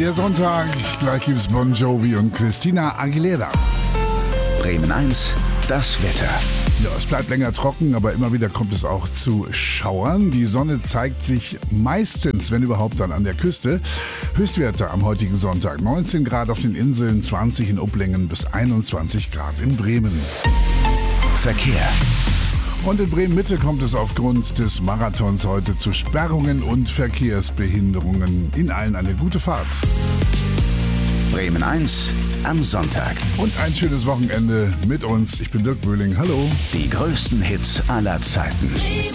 Der Sonntag, gleich gibt's Bon Jovi und Christina Aguilera. Bremen 1, das Wetter. Ja, es bleibt länger trocken, aber immer wieder kommt es auch zu Schauern. Die Sonne zeigt sich meistens, wenn überhaupt, dann an der Küste. Höchstwerte am heutigen Sonntag: 19 Grad auf den Inseln, 20 in Upplingen bis 21 Grad in Bremen. Verkehr. Und in Bremen-Mitte kommt es aufgrund des Marathons heute zu Sperrungen und Verkehrsbehinderungen. In allen eine gute Fahrt. Bremen 1 am Sonntag. Und ein schönes Wochenende mit uns. Ich bin Dirk Böhling. Hallo. Die größten Hits aller Zeiten.